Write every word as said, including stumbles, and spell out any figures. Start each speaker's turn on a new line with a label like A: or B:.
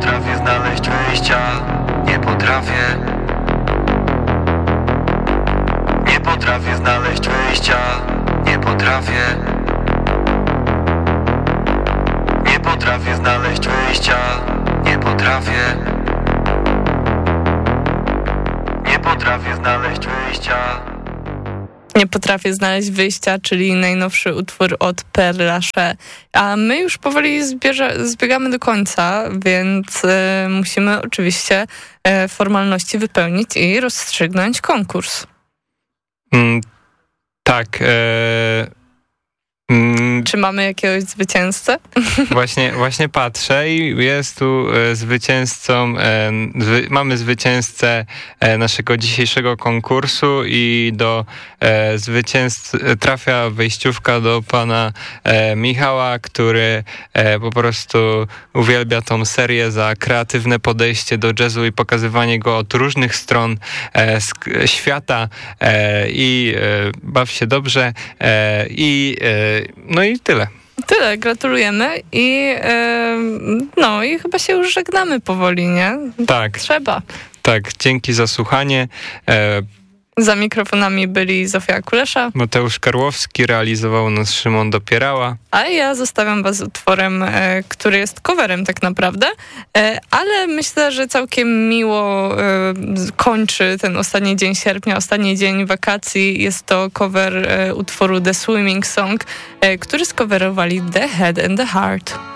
A: potrafię znaleźć wyjścia. Nie potrafię. Nie potrafię znaleźć wyjścia. Nie potrafię. Nie potrafię znaleźć wyjścia. Nie potrafię. Nie potrafię znaleźć wyjścia.
B: Nie potrafię znaleźć wyjścia, czyli najnowszy utwór od Père Lachaise. A my już powoli zbierze, zbiegamy do końca, więc e, musimy oczywiście e, formalności wypełnić i rozstrzygnąć konkurs.
C: Mm, tak. E...
B: Czy mamy jakiegoś zwycięzcę?
C: Właśnie, właśnie patrzę i jest tu zwycięzcą, zwy, mamy zwycięzcę naszego dzisiejszego konkursu i do zwycięzcy trafia wejściówka do pana Michała, który po prostu uwielbia tą serię za kreatywne podejście do jazzu i pokazywanie go od różnych stron świata i baw się dobrze i no i tyle.
B: Tyle, gratulujemy i yy, no i chyba się już żegnamy powoli, nie?
C: Tak.
B: Trzeba.
C: Tak, dzięki za słuchanie. E,
B: Za mikrofonami byli Zofia Kulesza,
C: Mateusz Karłowski, realizował nas Szymon Dopierała.
B: A ja zostawiam was utworem, e, który jest coverem tak naprawdę, e, ale myślę, że całkiem miło e, kończy ten ostatni dzień sierpnia, ostatni dzień wakacji. Jest to cover e, utworu The Swimming Song, e, który skoverowali The Head and the Heart.